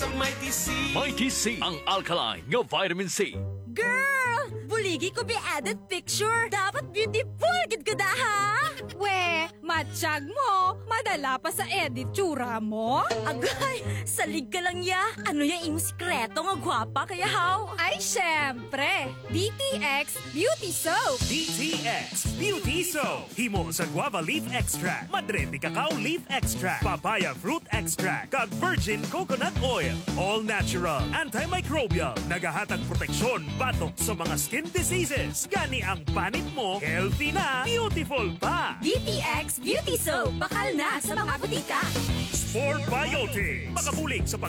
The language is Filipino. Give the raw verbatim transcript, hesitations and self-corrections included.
ug Mighty C. Mighty C, ang alkaline nga vitamin C. Girl! Buligi ko be added picture. Dapat beautiful gid ko da ha? We, matsyag mo. Madala pa sa edit tsura mo. Agay, salig ka lang ya. Ano yung imong sikreto nga gwapa kaya how? Ay, syempre. D T X Beauty Soap. D T X Beauty Soap. Himo sa guava leaf extract, madre de cacao leaf extract, papaya fruit extract, kag virgin coconut oil. All natural, antimicrobial, nagahatag proteksyon batok sa mga skin diseases. Gani ang panit mo, healthy na, beautiful pa. D T X Beauty Soap. Bakal na sa mga butika. Sport Biotics. Makabulig sa pag